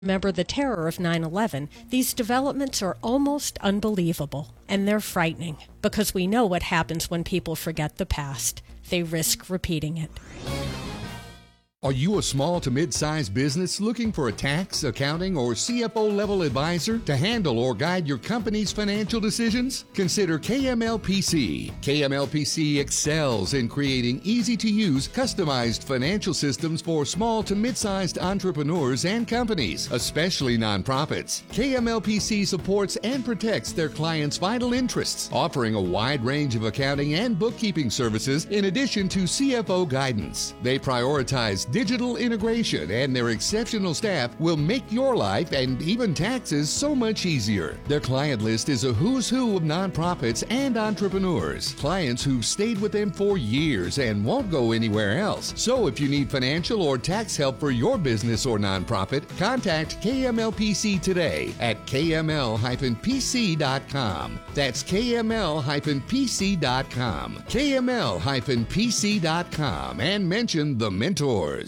Remember the terror of 9/11, these developments are almost unbelievable, and they're frightening, because we know what happens when people forget the past. They risk repeating it. Are you a small to mid-sized business looking for a tax, accounting, or CFO-level advisor to handle or guide your company's financial decisions? Consider KMLPC. KMLPC excels in creating easy-to-use, customized financial systems for small to mid-sized entrepreneurs and companies, especially nonprofits. KMLPC supports and protects their clients' vital interests, offering a wide range of accounting and bookkeeping services in addition to CFO guidance. They prioritize digital integration, and their exceptional staff will make your life and even taxes so much easier. Their client list is a who's who of nonprofits and entrepreneurs, clients who've stayed with them for years and won't go anywhere else. So if you need financial or tax help for your business or nonprofit, contact KMLPC today at kml-pc.com. That's kml-pc.com. kml-pc.com, and mention the mentors.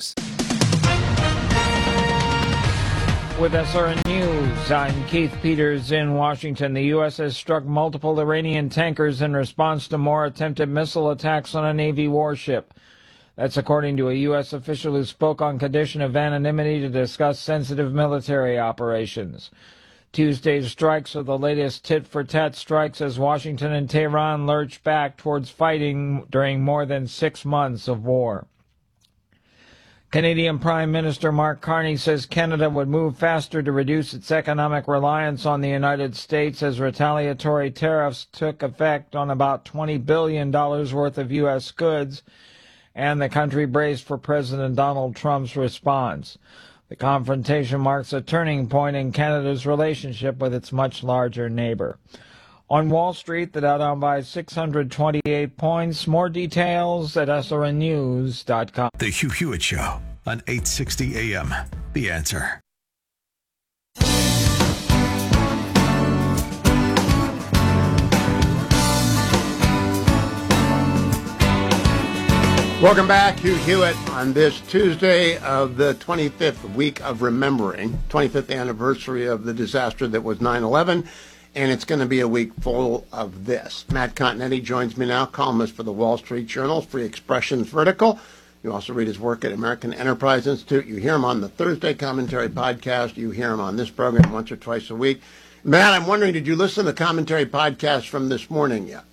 With SRN News, I'm Keith Peters in Washington. The U.S. has struck multiple Iranian tankers in response to more attempted missile attacks on a Navy warship. That's according to a U.S. official who spoke on condition of anonymity to discuss sensitive military operations. Tuesday's strikes are the latest tit-for-tat strikes as Washington and Tehran lurch back towards fighting during more than 6 months of war. Canadian Prime Minister Mark Carney says Canada would move faster to reduce its economic reliance on the United States as retaliatory tariffs took effect on about $20 billion worth of U.S. goods, and the country braced for President Donald Trump's response. The confrontation marks a turning point in Canada's relationship with its much larger neighbor. On Wall Street, the Dow down by 628 points. More details at srnnews.com. The Hugh Hewitt Show on 860 AM. The Answer. Welcome back, Hugh Hewitt, on this Tuesday of the 25th week of remembering, 25th anniversary of the disaster that was 9/11. And it's going to be a week full of this. Matt Continetti joins me now, columnist for the Wall Street Journal, Free Expressions Vertical. You also read his work at American Enterprise Institute. You hear him on the Thursday Commentary podcast. You hear him on this program once or twice a week. Matt, I'm wondering, did you listen to the Commentary podcast from this morning yet?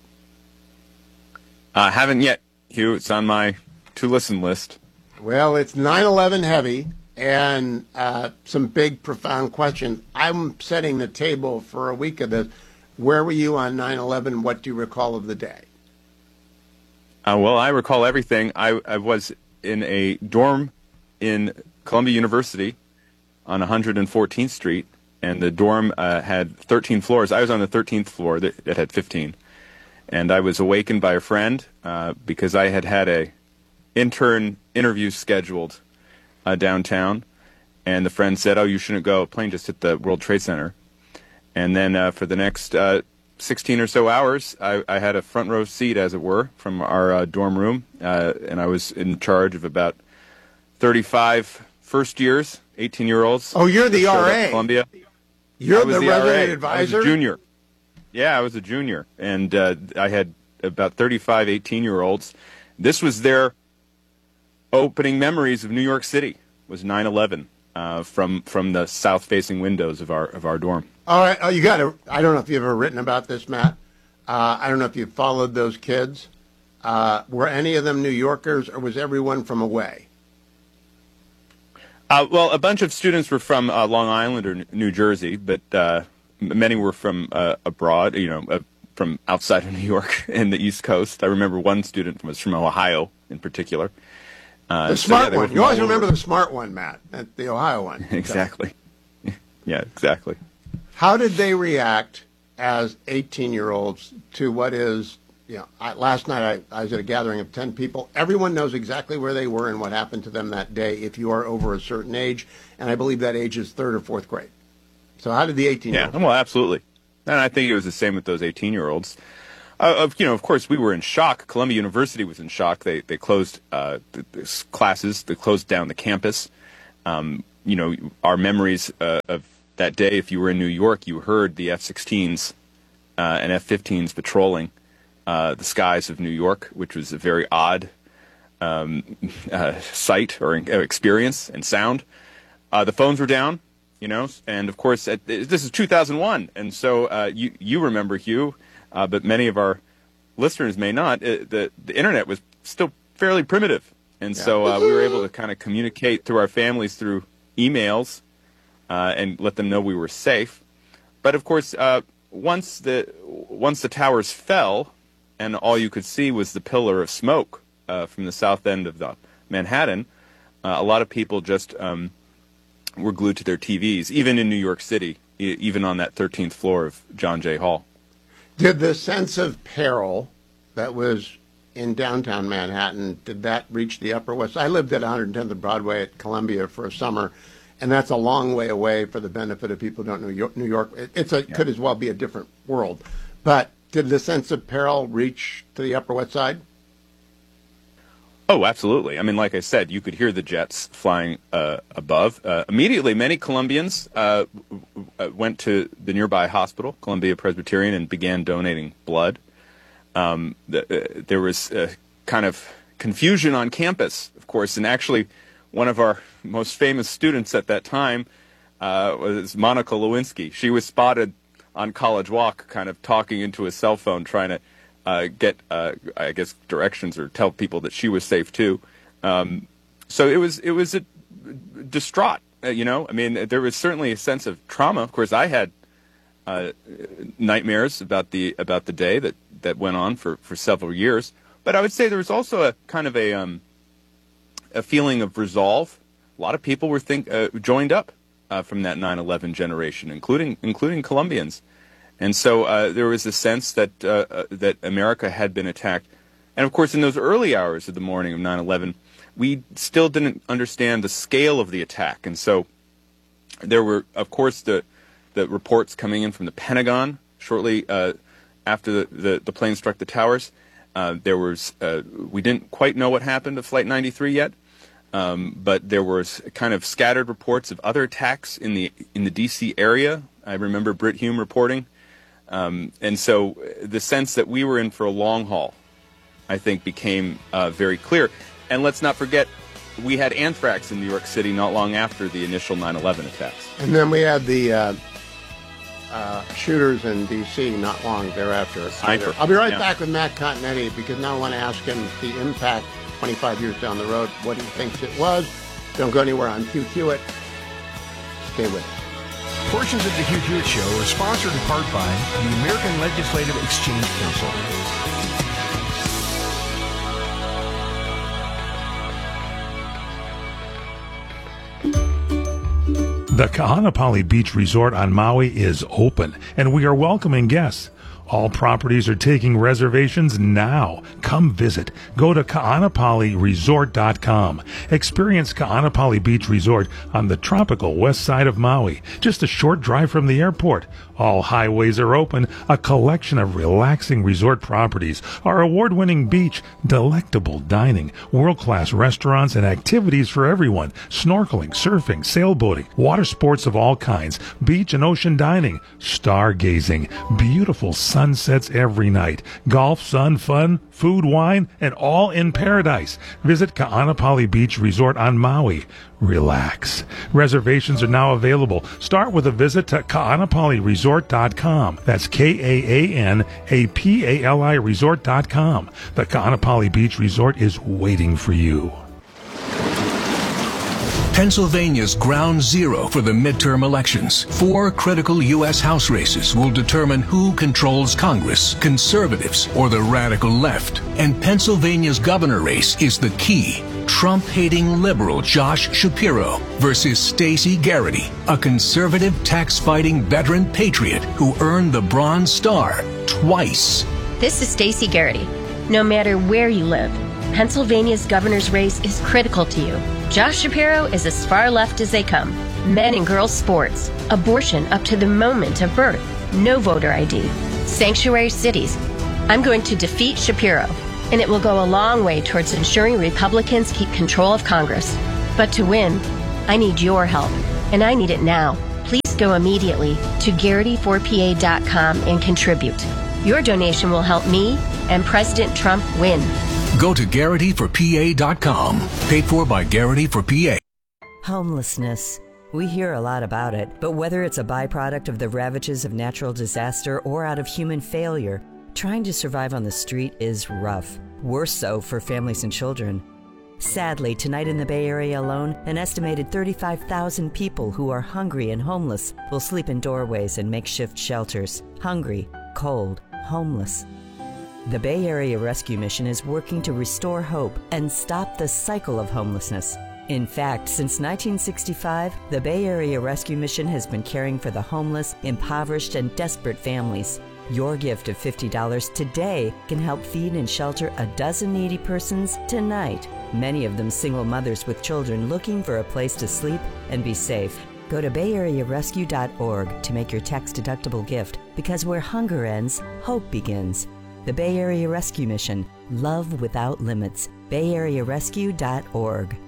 I haven't yet, Hugh. It's on my to-listen list. Well, it's 9/11 heavy. And some big, profound questions. I'm setting the table for a week of this. Where were you on 9/11? What do you recall of the day? Well, I recall everything. I was in a dorm in Columbia University on 114th Street, and the dorm had 13 floors. I was on the 13th floor. It had 15. And I was awakened by a friend because I had a intern interview scheduled downtown, and the friend said, "Oh, you shouldn't go. A plane just hit the World Trade Center." And then for the next 16 or so hours, I had a front row seat, as it were, from our dorm room, and I was in charge of about 35 first years, 18-year-olds. Oh, you're the RA. Columbia. You're the resident RA. advisor? I was a junior. Yeah, I was a junior, and I had about 35 18-year-olds. This was their opening memories of New York City, was 9/11 from the south-facing windows of our dorm. All right, you got to. I don't know if you've ever written about this, Matt. I don't know if you followed those kids. Were any of them New Yorkers, or was everyone from away? Well, a bunch of students were from Long Island or New Jersey, but many were from abroad. From outside of New York and the East Coast. I remember one student was from Ohio, in particular. The smart one. You always remember the smart one, Matt, the Ohio one. Exactly. Yeah, exactly. How did they react as 18-year-olds to what is, last night I was at a gathering of 10 people. Everyone knows exactly where they were and what happened to them that day if you are over a certain age, and I believe that age is 3rd or 4th grade. So how did the 18-year-olds? Yeah, well, absolutely. And I think it was the same with those 18-year-olds. Of course, we were in shock. Columbia University was in shock. They closed the classes. They closed down the campus. our memories of that day. If you were in New York, you heard the F-16s and F-15s patrolling the skies of New York, which was a very odd sight or experience and sound. The phones were down, and of course, this is 2001, and so you remember, Hugh, but many of our listeners may not. The internet was still fairly primitive, and so we were able to kind of communicate through our families through emails and let them know we were safe. But of course, once the towers fell, and all you could see was the pillar of smoke from the south end of the Manhattan, a lot of people just were glued to their TVs, even in New York City, even on that 13th floor of John Jay Hall. Did the sense of peril that was in downtown Manhattan, did that reach the Upper West? I lived at 110th and Broadway at Columbia for a summer, and that's a long way away for the benefit of people who don't know New York. Could as well be a different world. But did the sense of peril reach to the Upper West Side? Oh, absolutely. I mean, like I said, you could hear the jets flying above. Immediately, many Columbians went to the nearby hospital, Columbia Presbyterian, and began donating blood. There was kind of confusion on campus, of course, and actually one of our most famous students at that time was Monica Lewinsky. She was spotted on College Walk kind of talking into a cell phone, trying to get, I guess, directions or tell people that she was safe too. So it was a distraught, I mean, there was certainly a sense of trauma. Of course, I had nightmares about the day that went on for several years. But I would say there was also a kind of a feeling of resolve. A lot of people were joined up from that 9/11 generation, including Colombians. And so there was a sense that that America had been attacked. And, of course, in those early hours of the morning of 9/11, we still didn't understand the scale of the attack. And so there were, of course, the reports coming in from the Pentagon shortly after the plane struck the towers. We didn't quite know what happened to Flight 93 yet, but there was kind of scattered reports of other attacks in the D.C. area. I remember Brit Hume reporting. And so the sense that we were in for a long haul, I think, became very clear. And let's not forget, we had anthrax in New York City not long after the initial 9/11 attacks. And then we had the shooters in D.C. not long thereafter. Sniper. I'll be right back with Matt Continetti, because now I want to ask him the impact 25 years down the road, what he thinks it was. Don't go anywhere. I'm Hugh Hewitt. Stay with us. Portions of the Hugh Hewitt Show are sponsored in part by the American Legislative Exchange Council. The Kahanapali Beach Resort on Maui is open, and we are welcoming guests. All properties are taking reservations now. Come visit. Go to kaanapaliresort.com. Experience Kaanapali Beach Resort on the tropical west side of Maui, just a short drive from the airport. All highways are open, a collection of relaxing resort properties, our award-winning beach, delectable dining, world-class restaurants and activities for everyone, snorkeling, surfing, sailboating, water sports of all kinds, beach and ocean dining, stargazing, beautiful sunsets every night, golf, sun, fun, food, wine, and all in paradise. Visit Kaanapali Beach Resort on Maui. Relax. Reservations are now available. Start with a visit to kaanapaliresort.com. That's Kaanapali resort.com. The Kaanapali Beach Resort is waiting for you. Pennsylvania's ground zero for the midterm elections. 4 critical U.S. House races will determine who controls Congress, conservatives or the radical left. And Pennsylvania's governor race is the key. Trump-hating liberal Josh Shapiro versus Stacey Garrity, a conservative tax-fighting veteran patriot who earned the Bronze Star twice. This is Stacey Garrity. No matter where you live, Pennsylvania's governor's race is critical to you. Josh Shapiro is as far left as they come. Men and girls sports, abortion up to the moment of birth, no voter ID, sanctuary cities. I'm going to defeat Shapiro, and it will go a long way towards ensuring Republicans keep control of Congress. But to win, I need your help, and I need it now. Please go immediately to GarityForPA.com and contribute. Your donation will help me and President Trump win. Go to GarityForPA.com. Paid for by Garrity for PA. Homelessness. We hear a lot about it, but whether it's a byproduct of the ravages of natural disaster or out of human failure, trying to survive on the street is rough. Worse so for families and children. Sadly, tonight in the Bay Area alone, an estimated 35,000 people who are hungry and homeless will sleep in doorways and makeshift shelters. Hungry, cold, homeless. The Bay Area Rescue Mission is working to restore hope and stop the cycle of homelessness. In fact, since 1965, the Bay Area Rescue Mission has been caring for the homeless, impoverished, and desperate families. Your gift of $50 today can help feed and shelter a dozen needy persons tonight, many of them single mothers with children looking for a place to sleep and be safe. Go to BayAreaRescue.org to make your tax-deductible gift, because where hunger ends, hope begins. The Bay Area Rescue Mission. Love without limits. BayAreaRescue.org.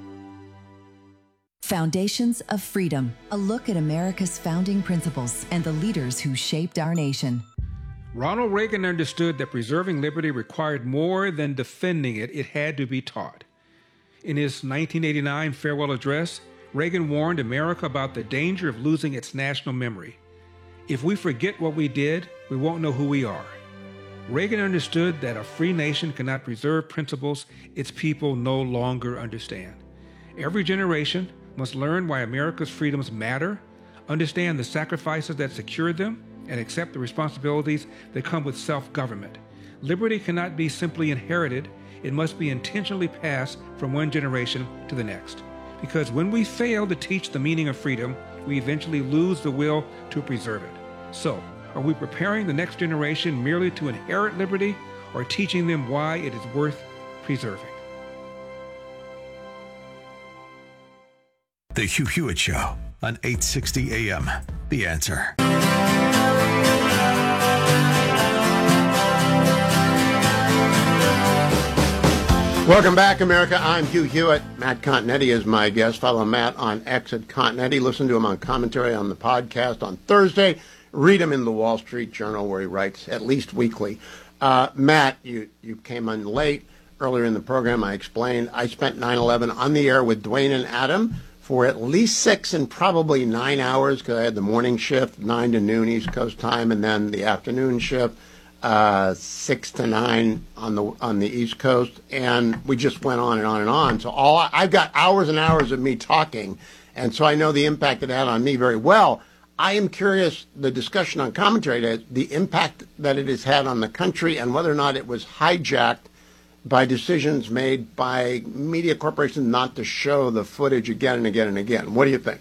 Foundations of Freedom, a look at America's founding principles and the leaders who shaped our nation. Ronald Reagan understood that preserving liberty required more than defending it, it had to be taught. In his 1989 farewell address, Reagan warned America about the danger of losing its national memory. If we forget what we did, we won't know who we are. Reagan understood that a free nation cannot preserve principles its people no longer understand. Every generation must learn why America's freedoms matter, understand the sacrifices that secured them, and accept the responsibilities that come with self-government. Liberty cannot be simply inherited. It must be intentionally passed from one generation to the next. Because when we fail to teach the meaning of freedom, we eventually lose the will to preserve it. So, are we preparing the next generation merely to inherit liberty, or teaching them why it is worth preserving? The Hugh Hewitt Show on 860 AM. The Answer. Welcome back, America. I'm Hugh Hewitt. Matt Continetti is my guest. Follow Matt on X at Continetti. Listen to him on commentary on the podcast on Thursday. Read him in the Wall Street Journal, where he writes at least weekly. Matt, you came on late. Earlier in the program, I explained I spent 9/11 on the air with Dwayne and Adam for at least 6 and probably 9 hours, because I had the morning shift, 9 to noon East Coast time, and then the afternoon shift, 6 to 9 on the East Coast, and we just went on and on and on. So I've got hours and hours of me talking, and so I know the impact it had on me very well. I am curious, the discussion on commentary, the impact that it has had on the country, and whether or not it was hijacked by decisions made by media corporations not to show the footage again and again and again. What do you think?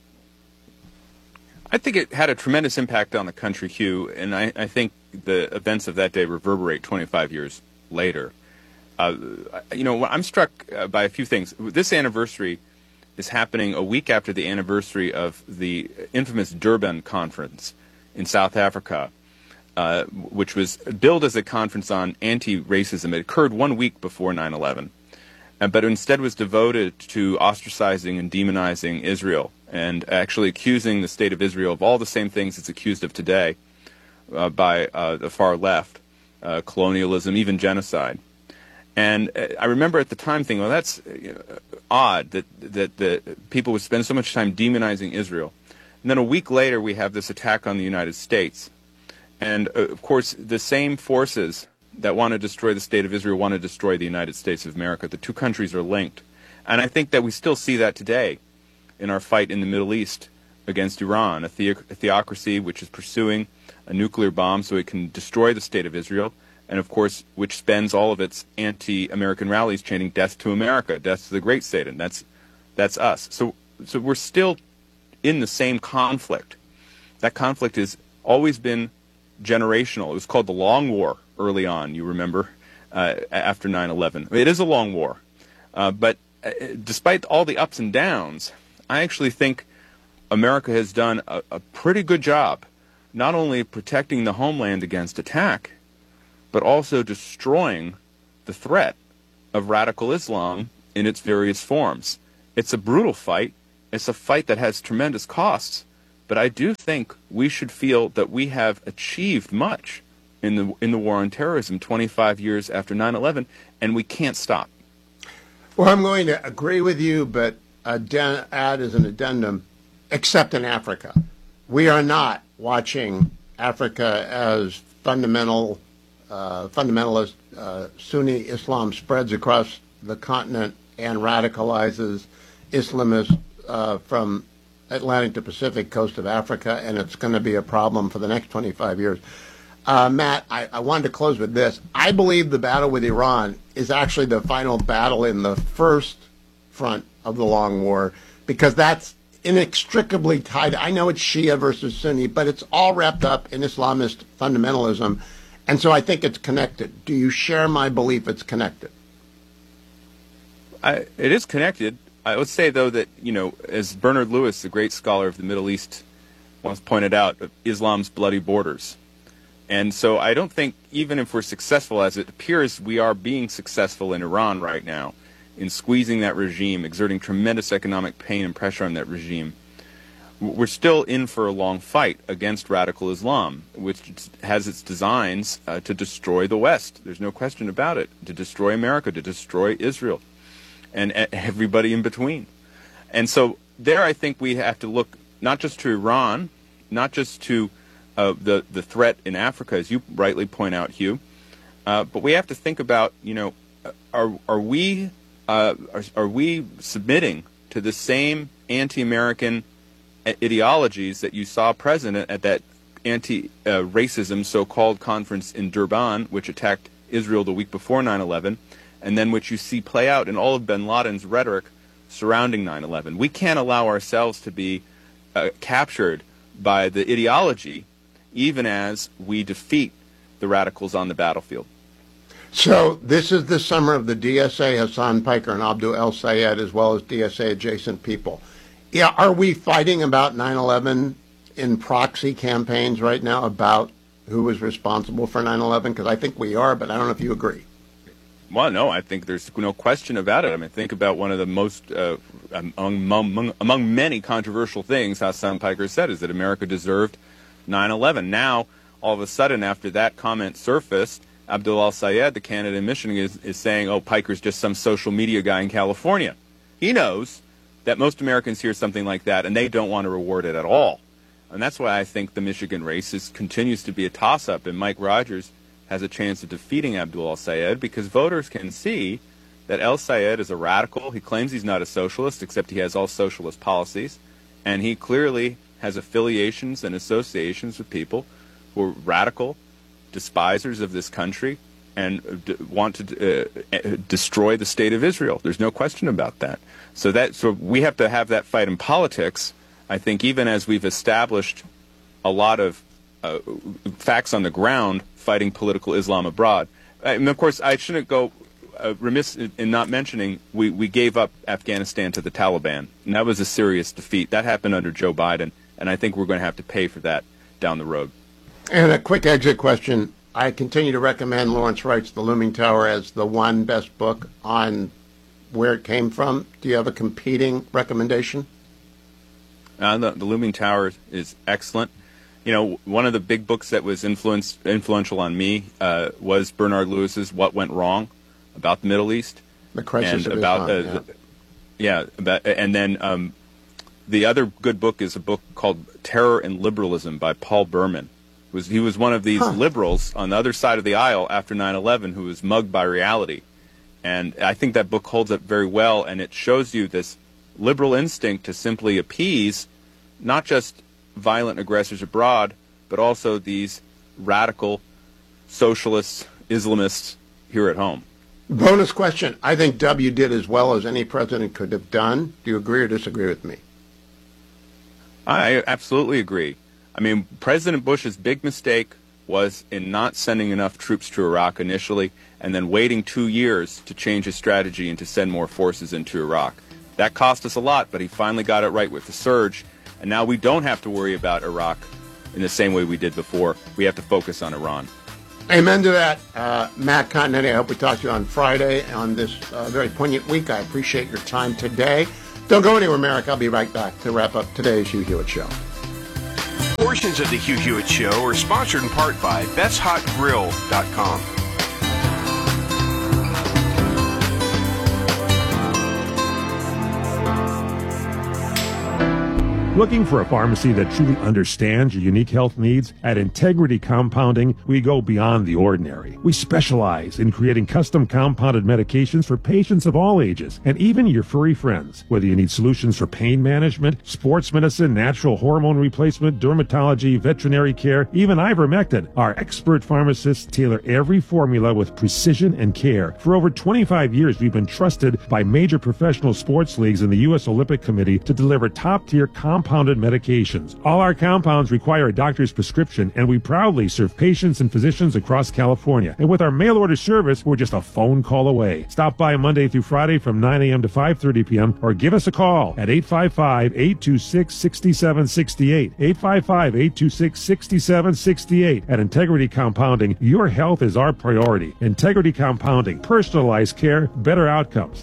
I think it had a tremendous impact on the country, Hugh, and I think the events of that day reverberate 25 years later. I'm struck by a few things. This anniversary is happening a week after the anniversary of the infamous Durban Conference in South Africa, which was billed as a conference on anti-racism. It occurred 1 week before 9/11, but instead was devoted to ostracizing and demonizing Israel and actually accusing the state of Israel of all the same things it's accused of today by the far left, colonialism, even genocide. And I remember at the time thinking, well, that's odd that the people would spend so much time demonizing Israel. And then a week later, we have this attack on the United States. And, of course, the same forces that want to destroy the state of Israel want to destroy the United States of America. The two countries are linked. And I think that we still see that today in our fight in the Middle East against Iran, a theocracy which is pursuing a nuclear bomb so it can destroy the state of Israel, and, of course, which spends all of its anti-American rallies chanting death to America, death to the great Satan. That's us. So we're still in the same conflict. That conflict has always been generational. It was called the Long War early on, you remember, after 9/11. It is a long war. But despite all the ups and downs, I actually think America has done a pretty good job, not only protecting the homeland against attack, but also destroying the threat of radical Islam in its various forms. It's a brutal fight. It's a fight that has tremendous costs, but I do think we should feel that we have achieved much in the war on terrorism 25 years after 9/11, and we can't stop. Well, I'm going to agree with you, but add as an addendum, except in Africa. We are not watching Africa as fundamentalist Sunni Islam spreads across the continent and radicalizes Islamists from Atlantic to Pacific coast of Africa, and it's going to be a problem for the next 25 years. Matt, I wanted to close with this. I believe the battle with Iran is actually the final battle in the first front of the long war, because that's inextricably tied. I know it's Shia versus Sunni, but it's all wrapped up in Islamist fundamentalism, and so I think it's connected. Do you share my belief it's connected? It is connected. I would say, though, that, as Bernard Lewis, the great scholar of the Middle East, once pointed out, Islam's bloody borders. And so I don't think, even if we're successful, as it appears we are being successful in Iran right now, in squeezing that regime, exerting tremendous economic pain and pressure on that regime, we're still in for a long fight against radical Islam, which has its designs to destroy the West. There's no question about it. To destroy America, to destroy Israel, and everybody in between. And so there I think we have to look not just to Iran, not just to the threat in Africa, as you rightly point out, Hugh, but we have to think about, are we submitting to the same anti-American ideologies that you saw present at that anti-racism so-called conference in Durban, which attacked Israel the week before 9/11, and then which you see play out in all of bin Laden's rhetoric surrounding 9/11. We can't allow ourselves to be captured by the ideology, even as we defeat the radicals on the battlefield. So this is the summer of the DSA, Hassan Piker and Abdul El Sayed, as well as DSA adjacent people. Yeah, are we fighting about 9/11 in proxy campaigns right now about who was responsible for 9/11? Because I think we are, but I don't know if you agree. Well, no, I think there's no question about it. I mean, think about one of the most, among many controversial things Hassan Piker said, is that America deserved 9/11. Now, all of a sudden, after that comment surfaced, Abdul El Sayed, the candidate in Michigan, is saying, oh, Piker's just some social media guy in California. He knows that most Americans hear something like that, and they don't want to reward it at all. And that's why I think the Michigan race continues to be a toss-up, and Mike Rogers has a chance of defeating Abdul El Sayed, because voters can see that El Sayed is a radical. He claims he's not a socialist, except he has all socialist policies, and he clearly has affiliations and associations with people who are radical, despisers of this country, and want to destroy the state of Israel. There's no question about that. So we have to have that fight in politics. I think even as we've established a lot of facts on the ground fighting political Islam abroad. And of course, I shouldn't go remiss in not mentioning we gave up Afghanistan to the Taliban, and that was a serious defeat. That happened under Joe Biden, and I think we're going to have to pay for that down the road. And a quick exit question. I continue to recommend Lawrence Wright's The Looming Tower as the one best book on where it came from. Do you have a competing recommendation? The Looming Tower is excellent. One of the big books that was influential on me was Bernard Lewis's What Went Wrong, about the Middle East. The crisis and of about Islam, and then the other good book is a book called Terror and Liberalism by Paul Berman. He was one of these liberals on the other side of the aisle after 9/11 who was mugged by reality. And I think that book holds up very well, and it shows you this liberal instinct to simply appease not just violent aggressors abroad, but also these radical socialists, Islamists here at home. Bonus question. I think W did as well as any president could have done. Do you agree or disagree with me? I absolutely agree. I mean, President Bush's big mistake was in not sending enough troops to Iraq initially and then waiting 2 years to change his strategy and to send more forces into Iraq. That cost us a lot, but he finally got it right with the surge. And now we don't have to worry about Iraq in the same way we did before. We have to focus on Iran. Amen to that. Matt Continetti, I hope we talk to you on Friday on this very poignant week. I appreciate your time today. Don't go anywhere, Merrick. I'll be right back to wrap up today's Hugh Hewitt Show. Portions of the Hugh Hewitt Show are sponsored in part by BestHotGrill.com. Looking for a pharmacy that truly understands your unique health needs? At Integrity Compounding, we go beyond the ordinary. We specialize in creating custom compounded medications for patients of all ages, and even your furry friends. Whether you need solutions for pain management, sports medicine, natural hormone replacement, dermatology, veterinary care, even ivermectin, our expert pharmacists tailor every formula with precision and care. For over 25 years, we've been trusted by major professional sports leagues and the U.S. Olympic Committee to deliver top-tier compounded medications. All our compounds require a doctor's prescription, and we proudly serve patients and physicians across California. And with our mail order service, we're just a phone call away. Stop by Monday through Friday from 9 a.m. to 5:30 p.m. or give us a call at 855-826-6768. 855-826-6768. At Integrity Compounding, your health is our priority. Integrity Compounding, personalized care, better outcomes.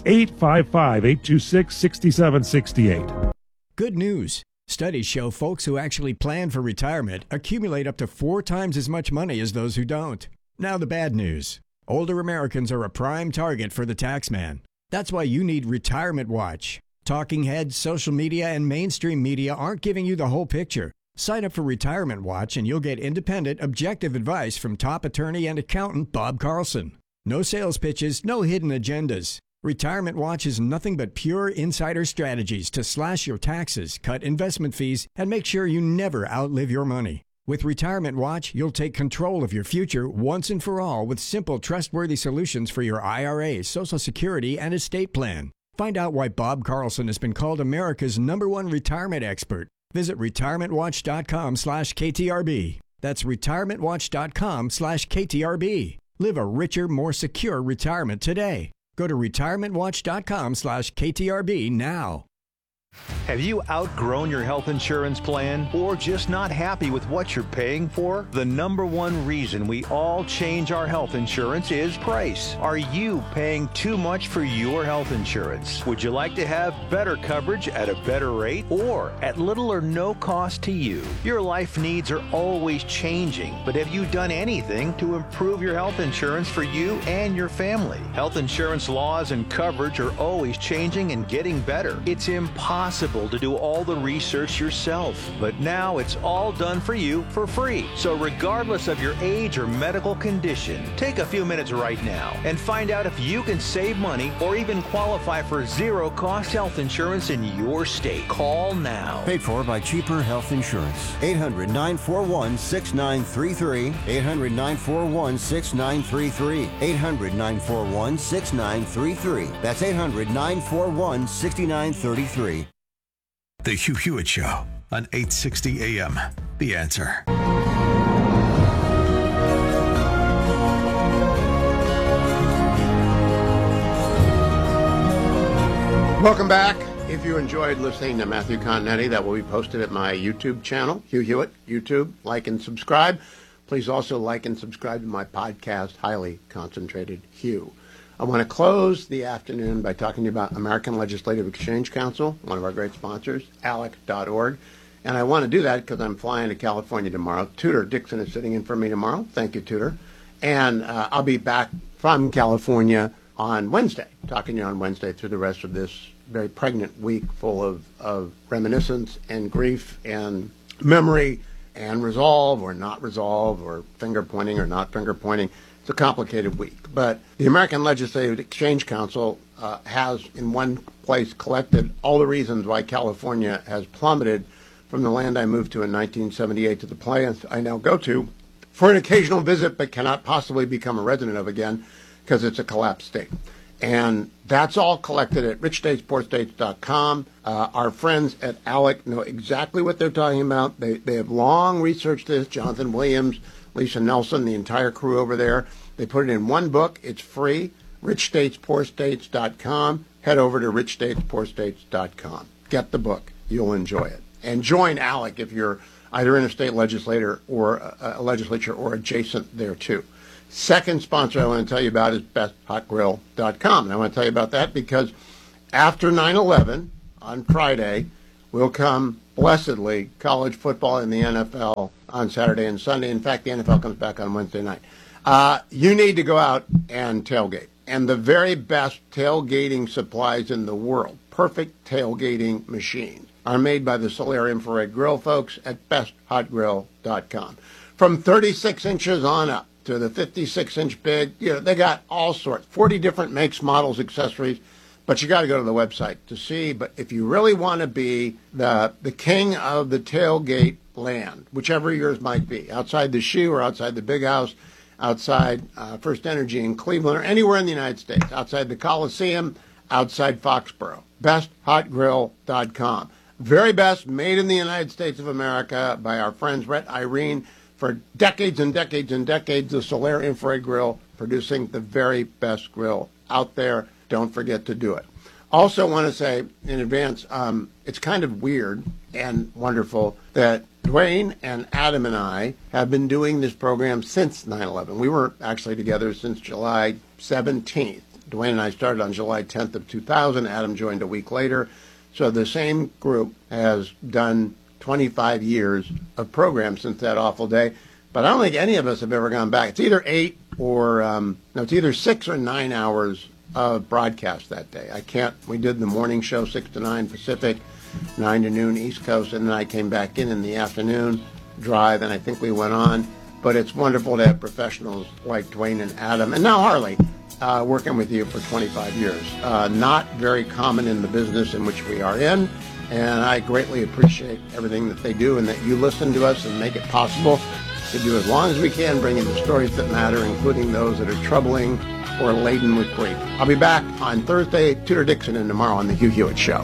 855-826-6768. Good news. Studies show folks who actually plan for retirement accumulate up to 4 times as much money as those who don't. Now the bad news. Older Americans are a prime target for the tax man. That's why you need Retirement Watch. Talking heads, social media, and mainstream media aren't giving you the whole picture. Sign up for Retirement Watch and you'll get independent, objective advice from top attorney and accountant Bob Carlson. No sales pitches, no hidden agendas. Retirement Watch is nothing but pure insider strategies to slash your taxes, cut investment fees, and make sure you never outlive your money. With Retirement Watch, you'll take control of your future once and for all with simple, trustworthy solutions for your IRA, Social Security, and estate plan. Find out why Bob Carlson has been called America's #1 retirement expert. Visit retirementwatch.com/KTRB. That's retirementwatch.com/KTRB. Live a richer, more secure retirement today. Go to retirementwatch.com/KTRB now. Have you outgrown your health insurance plan or just not happy with what you're paying for? The #1 reason we all change our health insurance is price. Are you paying too much for your health insurance? Would you like to have better coverage at a better rate or at little or no cost to you? Your life needs are always changing, but have you done anything to improve your health insurance for you and your family? Health insurance laws and coverage are always changing and getting better. It's impossible to do all the research yourself, but now it's all done for you for free. So regardless of your age or medical condition, take a few minutes right now and find out if you can save money or even qualify for zero-cost health insurance in your state. Call now. Paid for by Cheaper Health Insurance. 800-941-6933. 800-941-6933. 800-941-6933. That's 800-941-6933. The Hugh Hewitt Show on 860 AM. The Answer. Welcome back. If you enjoyed listening to Matthew Continetti, that will be posted at my YouTube channel, Hugh Hewitt, YouTube. Like and subscribe. Please also like and subscribe to my podcast, Highly Concentrated Hugh. I want to close the afternoon by talking to you about American Legislative Exchange Council, one of our great sponsors, ALEC.org. And I want to do that because I'm flying to California tomorrow. Tudor Dixon is sitting in for me tomorrow. Thank you, Tudor. And I'll be back from California on Wednesday, talking to you on Wednesday through the rest of this very pregnant week full of reminiscence and grief and memory and resolve or not resolve or finger pointing or not finger pointing. It's a complicated week, but the American Legislative Exchange Council has in one place collected all the reasons why California has plummeted from the land I moved to in 1978 to the place I now go to for an occasional visit but cannot possibly become a resident of again because it's a collapsed state. And that's all collected at richstatespoorstates.com. Our friends at ALEC know exactly what they're talking about. They have long researched this. Jonathan Williams, Lisa Nelson, the entire crew over there. They put it in one book. It's free. richstatespoorstates.com. Head over to richstatespoorstates.com. Get the book. You'll enjoy it. And join ALEC if you're either in a state legislature or adjacent there too. Second sponsor I want to tell you about is BestHotGrill.com. And I want to tell you about that because after 9/11, on Friday will come, blessedly, college football and the NFL on Saturday and Sunday. In fact, the NFL comes back on Wednesday night. You need to go out and tailgate. And the very best tailgating supplies in the world, perfect tailgating machines, are made by the Solaire Infrared Grill folks at besthotgrill.com. From 36 inches on up to the 56-inch big, they got all sorts, 40 different makes, models, accessories, but you got to go to the website to see. But if you really want to be the king of the tailgate land, whichever yours might be, outside the shoe or outside the big house, outside First Energy in Cleveland or anywhere in the United States, outside the Coliseum, outside Foxborough, besthotgrill.com. Very best, made in the United States of America by our friends Rhett Irene. For decades and decades and decades, the Solaire Infrared Grill producing the very best grill out there. Don't forget to do it. Also want to say in advance, it's kind of weird and wonderful that Dwayne and Adam and I have been doing this program since 9/11. We were actually together since July 17th. Dwayne and I started on July 10th of 2000. Adam joined a week later. So the same group has done 25 years of programs since that awful day. But I don't think any of us have ever gone back. It's either it's either 6 or 9 hours of broadcast that day. We did the morning show 6 to 9 Pacific, 9 to noon East Coast, and then I came back in the afternoon drive, and I think we went on. But it's wonderful to have professionals like Dwayne and Adam, and now Harley, working with you for 25 years. Not very common in the business in which we are in, and I greatly appreciate everything that they do and that you listen to us and make it possible to do as long as we can, bring in the stories that matter, including those that are troubling or laden with grief. I'll be back on Thursday, Tudor Dixon, and tomorrow on The Hugh Hewitt Show.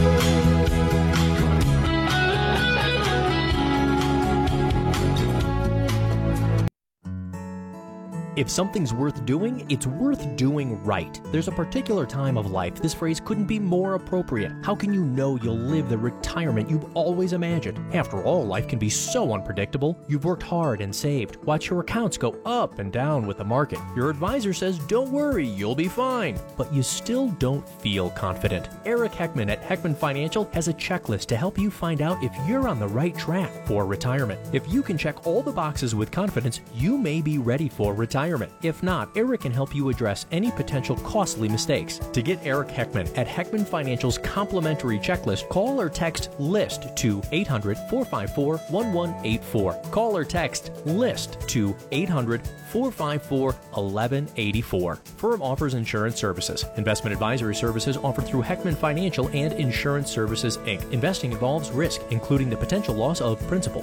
If something's worth doing, it's worth doing right. There's a particular time of life this phrase couldn't be more appropriate. How can you know you'll live the retirement you've always imagined? After all, life can be so unpredictable. You've worked hard and saved. Watch your accounts go up and down with the market. Your advisor says, don't worry, you'll be fine. But you still don't feel confident. Eric Heckman at Heckman Financial has a checklist to help you find out if you're on the right track for retirement. If you can check all the boxes with confidence, you may be ready for retirement. If not, Eric can help you address any potential costly mistakes. To get Eric Heckman at Heckman Financial's complimentary checklist, call or text LIST to 800-454-1184. Call or text LIST to 800-454-1184. Firm offers insurance services. Investment advisory services offered through Heckman Financial and Insurance Services, Inc. Investing involves risk, including the potential loss of principal.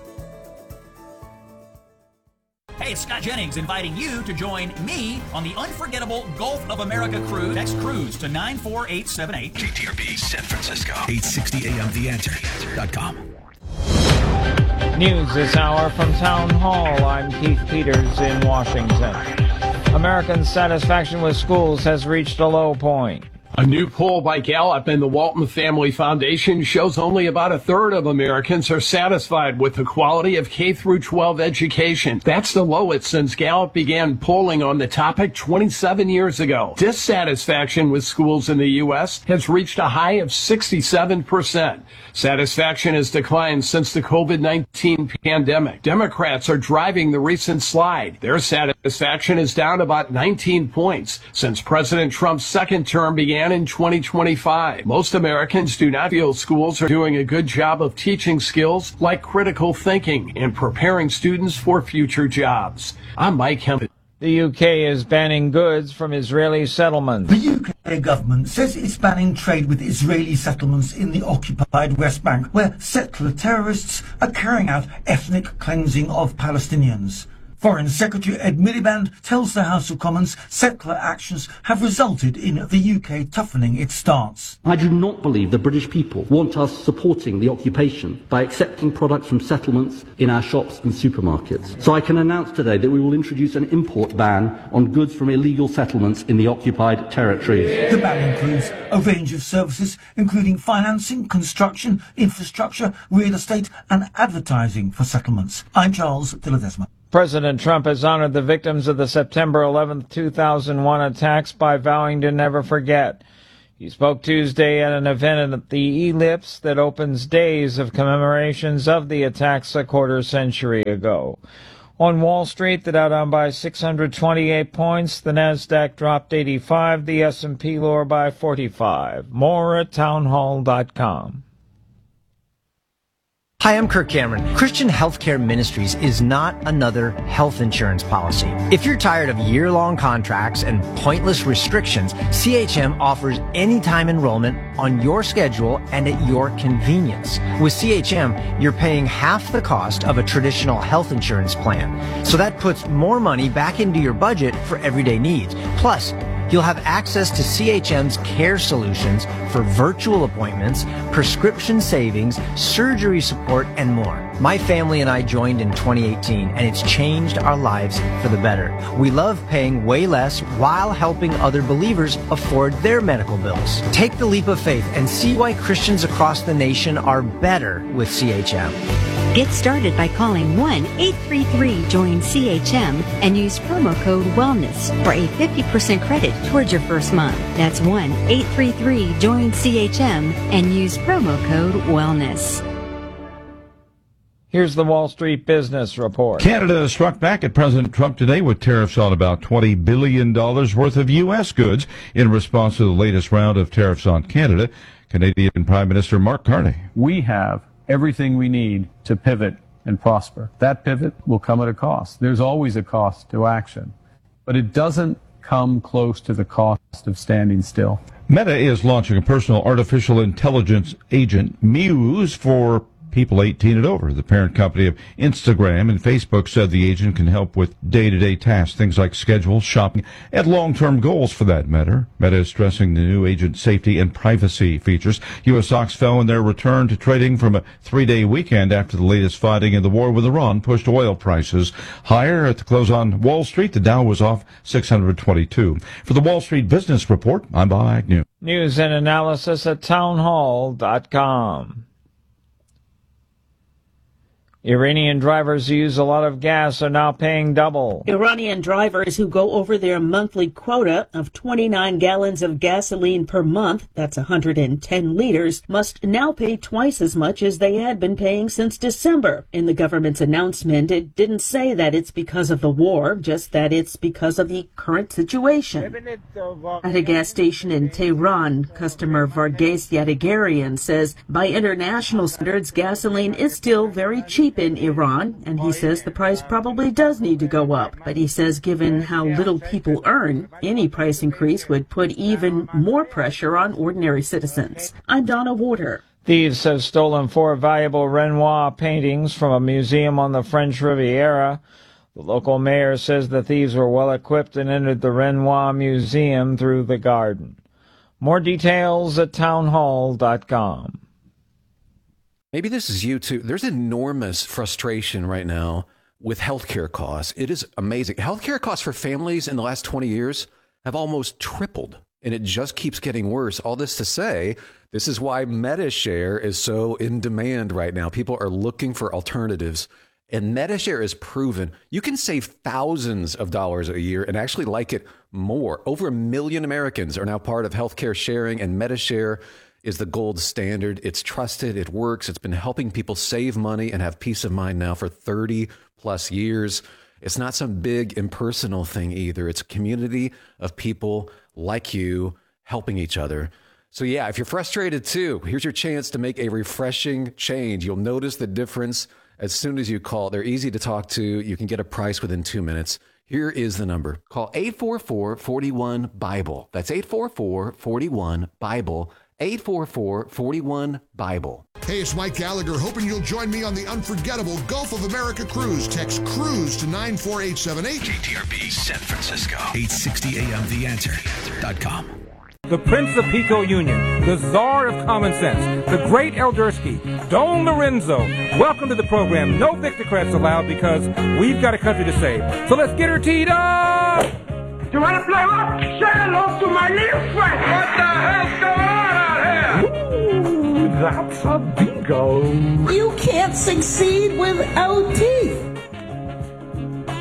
Hey, it's Scott Jennings inviting you to join me on the unforgettable Gulf of America cruise. Text cruise to 94878. KTRB San Francisco. 860 AM TheAnswer.com. News this hour from Town Hall. I'm Keith Peters in Washington. American satisfaction with schools has reached a low point. A new poll by Gallup and the Walton Family Foundation shows only about a third of Americans are satisfied with the quality of K-12 education. That's the lowest since Gallup began polling on the topic 27 years ago. Dissatisfaction with schools in the U.S. has reached a high of 67%. Satisfaction has declined since the COVID-19 pandemic. Democrats are driving the recent slide. Their satisfaction is down about 19 points since President Trump's second term began in 2025. Most Americans do not feel schools are doing a good job of teaching skills like critical thinking and preparing students for future jobs. I'm Mike Hempel. The UK is banning goods from Israeli settlements. The UK government says it's banning trade with Israeli settlements in the occupied West Bank, where settler terrorists are carrying out ethnic cleansing of Palestinians. Foreign Secretary Ed Miliband tells the House of Commons settler actions have resulted in the UK toughening its stance. I do not believe the British people want us supporting the occupation by accepting products from settlements in our shops and supermarkets. So I can announce today that we will introduce an import ban on goods from illegal settlements in the occupied territories. The ban includes a range of services, including financing, construction, infrastructure, real estate and advertising for settlements. I'm Charles Dilladesma. President Trump has honored the victims of the September 11, 2001 attacks by vowing to never forget. He spoke Tuesday at an event at the Ellipse that opens days of commemorations of the attacks a quarter century ago. On Wall Street, the Dow down by 628 points, the Nasdaq dropped 85, the S&P lower by 45. More at townhall.com. Hi, I'm Kirk Cameron. Christian Healthcare Ministries is not another health insurance policy. If you're tired of year-long contracts and pointless restrictions, CHM offers anytime enrollment on your schedule and at your convenience. With CHM, you're paying half the cost of a traditional health insurance plan. So that puts more money back into your budget for everyday needs. Plus, you'll have access to CHM's care solutions for virtual appointments, prescription savings, surgery support, and more. My family and I joined in 2018, and it's changed our lives for the better. We love paying way less while helping other believers afford their medical bills. Take the leap of faith and see why Christians across the nation are better with CHM. Get started by calling 1-833-JOIN-CHM and use promo code WELLNESS for a 50% credit towards your first month. That's 1-833-JOIN-CHM and use promo code WELLNESS. Here's the Wall Street Business Report. Canada struck back at President Trump today with tariffs on about $20 billion worth of U.S. goods in response to the latest round of tariffs on Canada. Canadian Prime Minister Mark Carney. We have everything we need to pivot and prosper. That pivot will come at a cost. There's always a cost to action, but it doesn't come close to the cost of standing still. Meta is launching a personal artificial intelligence agent, Muse, for people 18 and over. The parent company of Instagram and Facebook said the agent can help with day-to-day tasks, things like schedule, shopping, and long-term goals for that matter. Meta is stressing the new agent's safety and privacy features. U.S. stocks fell in their return to trading from a three-day weekend after the latest fighting in the war with Iran pushed oil prices higher. At the close on Wall Street, the Dow was off 622. For the Wall Street Business Report, I'm Bob Agnew. News and analysis at townhall.com. Iranian drivers who use a lot of gas are now paying double. Iranian drivers who go over their monthly quota of 29 gallons of gasoline per month, that's 110 liters, must now pay twice as much as they had been paying since December. In the government's announcement, it didn't say that it's because of the war, just that it's because of the current situation. At a gas station in Tehran, customer Varghese Yadagarian says by international standards, gasoline is still very cheap in Iran, and he says the price probably does need to go up. But he says given how little people earn, any price increase would put even more pressure on ordinary citizens. I'm Donna Warder. Thieves have stolen 4 valuable Renoir paintings from a museum on the French Riviera. The local mayor says the thieves were well equipped and entered the Renoir Museum through the garden. More details at townhall.com. Maybe this is you too. There's enormous frustration right now with healthcare costs. It is amazing. Healthcare costs for families in the last 20 years have almost tripled, and it just keeps getting worse. All this to say, this is why MediShare is so in demand right now. People are looking for alternatives, and MediShare is proven you can save thousands of dollars a year and actually like it more. Over 1 million Americans are now part of healthcare sharing, and MediShare is the gold standard. It's trusted. It works. It's been helping people save money and have peace of mind now for 30 plus years. It's not some big impersonal thing either. It's a community of people like you helping each other. So yeah, if you're frustrated too, here's your chance to make a refreshing change. You'll notice the difference as soon as you call. They're easy to talk to. You can get a price within 2 minutes. Here is the number. Call 844-41-BIBLE. That's 844-41-BIBLE. 844-41-BIBLE. Hey, it's Mike Gallagher, hoping you'll join me on the unforgettable Gulf of America cruise. Text CRUISE to 94878. KTRB San Francisco. 860 AM TheAnswer.com. The Prince of Pico Union, the Czar of Common Sense, the Great Eldersky, Don Lorenzo. Welcome to the program. No Victocrats allowed because we've got a country to save. So let's get her teed up! You want to play what? Say hello to my little friend. What the hell's going on out here? Ooh, that's a bingo. You can't succeed without teeth.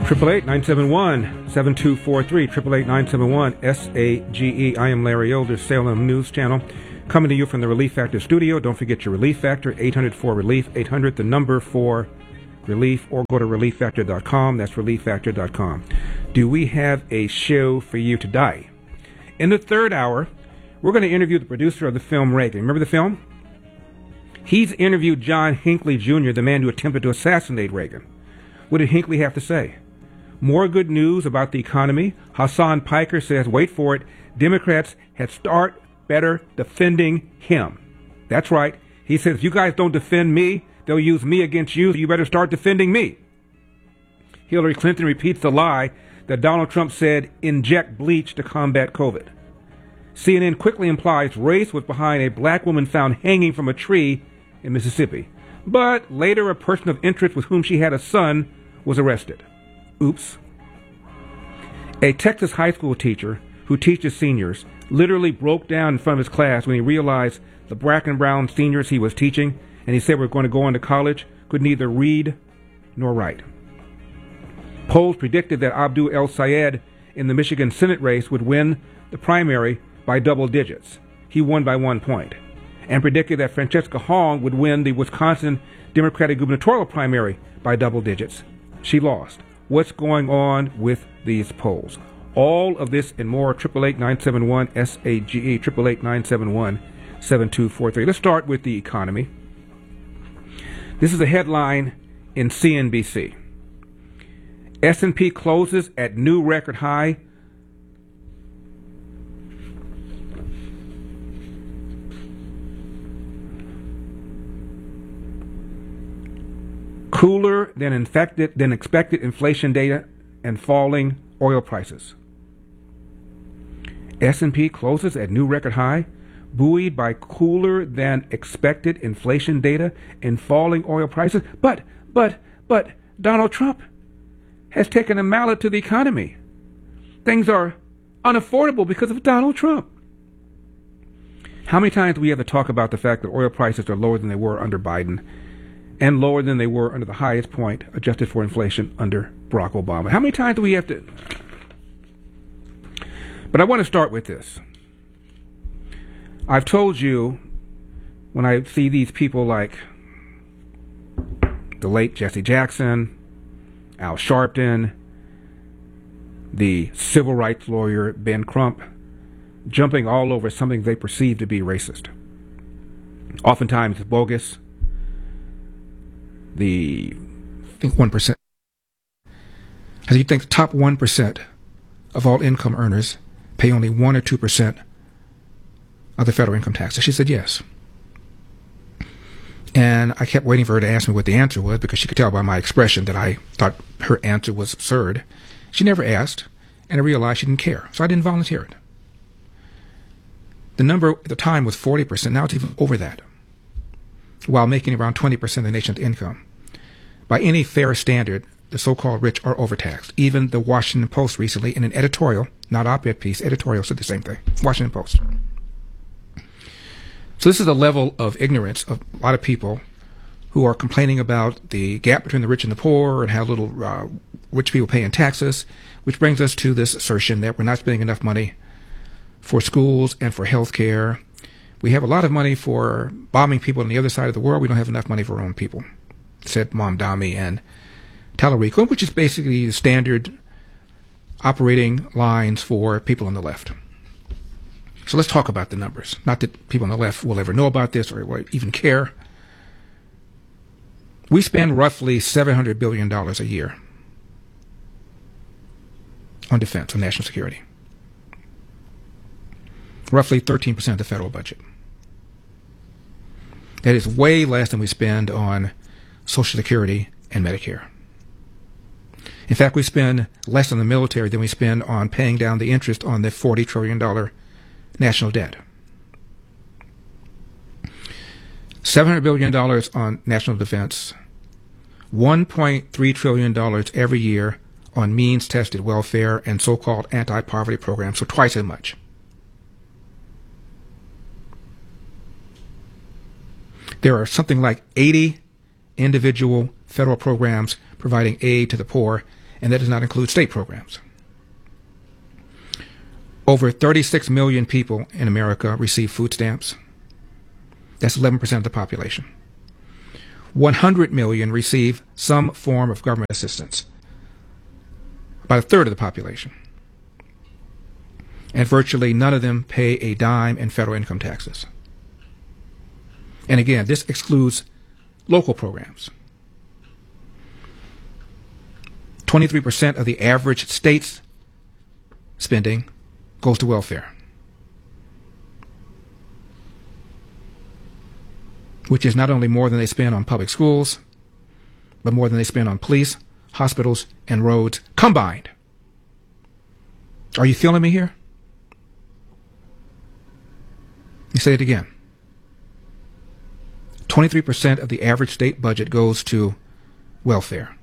888-971-7243, 888-971-SAGE. I am Larry Elder, Salem News Channel, coming to you from the Relief Factor studio. Don't forget your Relief Factor, 800-4RELIEF, 800, the number for relief, or go to relieffactor.com. That's relieffactor.com. Do we have a show for you today? In the third hour, we're going to interview the producer of the film Reagan. Remember the film? He's interviewed John Hinckley Jr., the man who attempted to assassinate Reagan. What did Hinckley have to say? More good news about the economy. Hassan Piker says, wait for it, Democrats had start better defending him. That's right. He says, if you guys don't defend me, they'll use me against you, so you better start defending me. Hillary Clinton repeats the lie that Donald Trump said, inject bleach to combat COVID. CNN quickly implies race was behind a black woman found hanging from a tree in Mississippi. But later a person of interest with whom she had a son was arrested. Oops. A Texas high school teacher who teaches seniors literally broke down in front of his class when he realized the black and brown seniors he was teaching, and he said we're going to go on to college, could neither read nor write. Polls predicted that Abdul El Sayed in the Michigan Senate race would win the primary by double digits. He won by 1 point. And predicted that Francesca Hong would win the Wisconsin Democratic gubernatorial primary by double digits. She lost. What's going on with these polls? All of this and more, 888-971-SAGE, 888-971-7243. Let's start with the economy. This is a headline in CNBC. S&P closes at new record high. Cooler than expected inflation data and falling oil prices. S&P closes at new record high, buoyed by cooler than expected inflation data and falling oil prices. But Donald Trump has taken a mallet to the economy. Things are unaffordable because of Donald Trump. How many times do we have to talk about the fact that oil prices are lower than they were under Biden and lower than they were under the highest point adjusted for inflation under Barack Obama? How many times do we have to? But I want to start with this. I've told you when I see these people like the late Jesse Jackson, Al Sharpton, the civil rights lawyer Ben Crump, jumping all over something they perceive to be racist. Oftentimes it's bogus. I think 1%. As you think the top 1% of all income earners pay only 1 or 2% of the federal income taxes? She said yes. And I kept waiting for her to ask me what the answer was because she could tell by my expression that I thought her answer was absurd. She never asked, and I realized she didn't care, so I didn't volunteer it. The number at the time was 40%. Now it's even over that, while making around 20% of the nation's income. By any fair standard, the so-called rich are overtaxed. Even the Washington Post recently, in an editorial, not op-ed piece, editorial said the same thing. Washington Post. So this is a level of ignorance of a lot of people who are complaining about the gap between the rich and the poor and how little rich people pay in taxes, which brings us to this assertion that we're not spending enough money for schools and for health care. We have a lot of money for bombing people on the other side of the world. We don't have enough money for our own people, said Mamdani and Tallarico, which is basically the standard operating lines for people on the left. So let's talk about the numbers. Not that people on the left will ever know about this or will even care. We spend roughly $700 billion a year on defense, on national security. Roughly 13% of the federal budget. That is way less than we spend on Social Security and Medicare. In fact, we spend less on the military than we spend on paying down the interest on the $40 trillion national debt. $700 billion on national defense, $1.3 trillion every year on means-tested welfare and so-called anti-poverty programs, so twice as much. There are something like 80 individual federal programs providing aid to the poor, and that does not include state programs. Over 36 million people in America receive food stamps. That's 11% of the population. 100 million receive some form of government assistance, about a third of the population. And virtually none of them pay a dime in federal income taxes. And again, this excludes local programs. 23% of the average state's spending goes to welfare, which is not only more than they spend on public schools, but more than they spend on police, hospitals, and roads combined. Are you feeling me here? Let me say it again. 23% of the average state budget goes to welfare,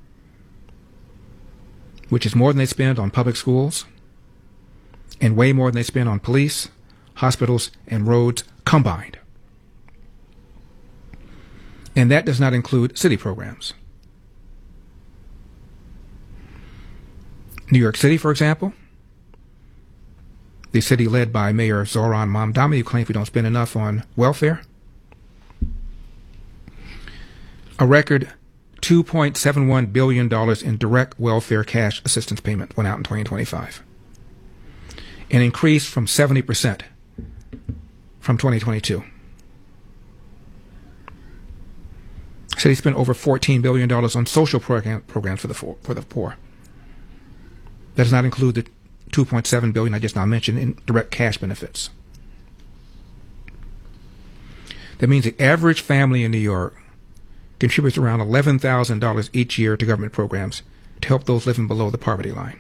which is more than they spend on public schools and way more than they spend on police, hospitals, and roads combined. And that does not include city programs. New York City, for example, the city led by Mayor Zohran Mamdani, who claims we don't spend enough on welfare. A record $2.71 billion in direct welfare cash assistance payment went out in 2025, an increase from 70% from 2022. The city spent over $14 billion on social programs for the poor. That does not include the $2.7 billion I just now mentioned in direct cash benefits. That means the average family in New York contributes around $11,000 each year to government programs to help those living below the poverty line.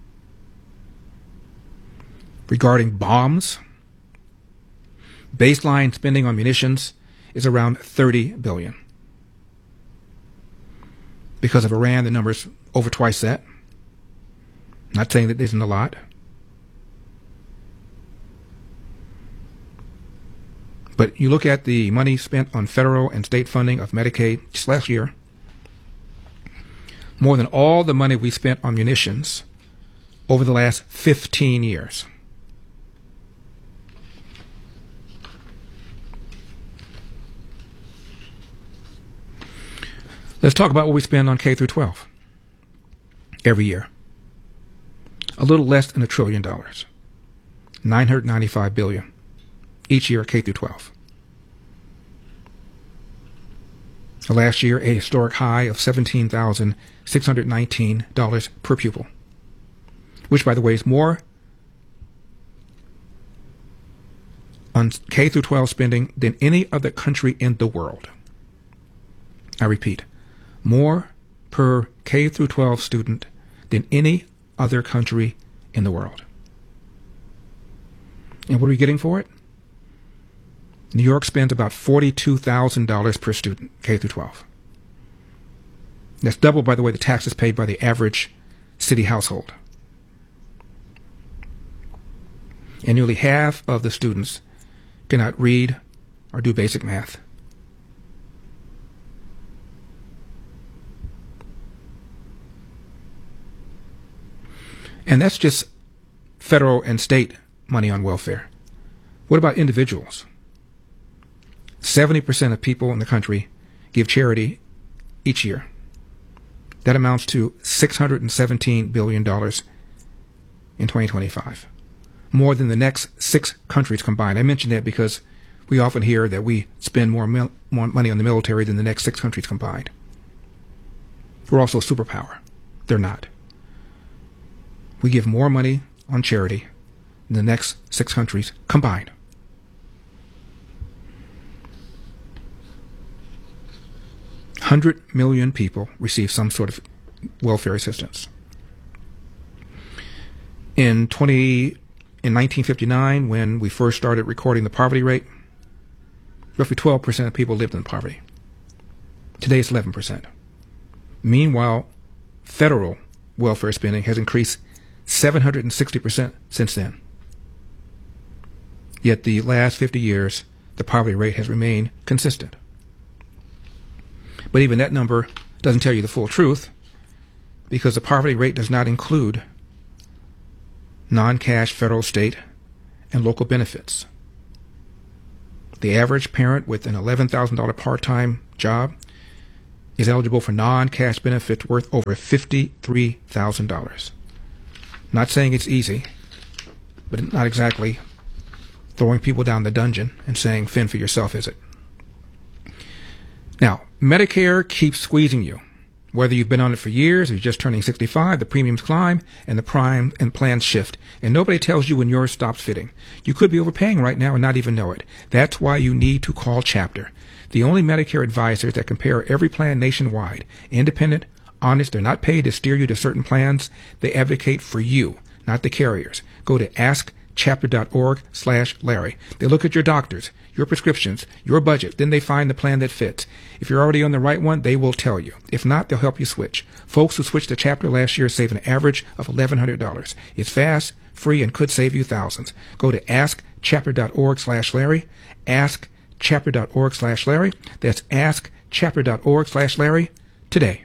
Regarding bombs, baseline spending on munitions is around $30 billion. Because of Iran, the number's over twice that. Not saying that isn't a lot. But you look at the money spent on federal and state funding of Medicaid just last year, more than all the money we spent on munitions over the last 15 years. Let's talk about what we spend on K through 12 every year. A little less than $1 trillion, $995 billion each year K through 12. Last year, a historic high of $17,619 per pupil, which, by the way, is more on K through 12 spending than any other country in the world. I repeat, more per K through 12 student than any other country in the world. And what are we getting for it? New York spends about $42,000 per student, K through 12. That's double, by the way, the taxes paid by the average city household. And nearly half of the students cannot read or do basic math. And that's just federal and state money on welfare. What about individuals? 70% of people in the country give charity each year. That amounts to $617 billion in 2025, more than the next 6 countries combined. I mention that because we often hear that we spend more money on the military than the next 6 countries combined. We're also a superpower. They're not. We give more money on charity than the next 6 countries combined. $100 million people receive some sort of welfare assistance. In 1959, when we first started recording the poverty rate, roughly 12% of people lived in poverty. Today it's 11%. Meanwhile, federal welfare spending has increased 760% since then. Yet the last 50 years, the poverty rate has remained consistent. But even that number doesn't tell you the full truth, because the poverty rate does not include non-cash federal, state, and local benefits. The average parent with an $11,000 part-time job is eligible for non-cash benefits worth over $53,000. Not saying it's easy, but not exactly throwing people down the dungeon and saying, fend for yourself, is it? Now, Medicare keeps squeezing you. Whether you've been on it for years or you're just turning 65, the premiums climb and the prime and plans shift. And nobody tells you when yours stops fitting. You could be overpaying right now and not even know it. That's why you need to call Chapter, the only Medicare advisors that compare every plan nationwide. Independent, honest, they're not paid to steer you to certain plans. They advocate for you, not the carriers. Go to askchapter.org/Larry. They look at your doctors, your prescriptions, your budget, then they find the plan that fits. If you're already on the right one, they will tell you. If not, they'll help you switch. Folks who switched to Chapter last year saved an average of $1,100. It's fast, free, and could save you thousands. Go to askchapter.org/Larry, askchapter.org/Larry. That's askchapter.org/Larry today.